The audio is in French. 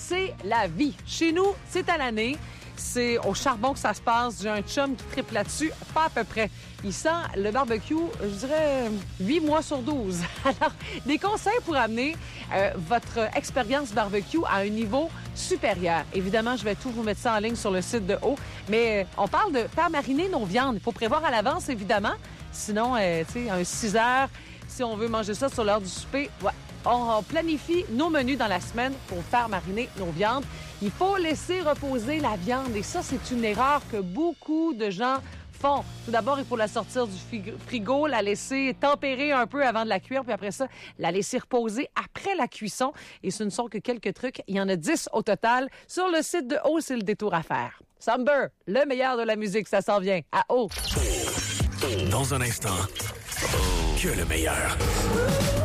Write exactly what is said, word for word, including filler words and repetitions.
c'est la vie. Chez nous, c'est à l'année. C'est au charbon que ça se passe. J'ai un chum qui triple là-dessus, pas à peu près. Il sent le barbecue, je dirais, huit mois sur douze. Alors, des conseils pour amener euh, votre expérience barbecue à un niveau supérieur. Évidemment, je vais tout vous mettre ça en ligne sur le site de Haut. Mais euh, on parle de faire mariner nos viandes. Il faut prévoir à l'avance, évidemment. Sinon, euh, tu sais, un six heures, si on veut manger ça sur l'heure du souper, ouais. On planifie nos menus dans la semaine pour faire mariner nos viandes. Il faut laisser reposer la viande et ça, c'est une erreur que beaucoup de gens font. Tout d'abord, il faut la sortir du frigo, la laisser tempérer un peu avant de la cuire, puis après ça, la laisser reposer après la cuisson. Et ce ne sont que quelques trucs. Il y en a dix au total. Sur le site de Haut, c'est le détour à faire. Somber, le meilleur de la musique, ça s'en vient. À Haut. Dans un instant, que le meilleur.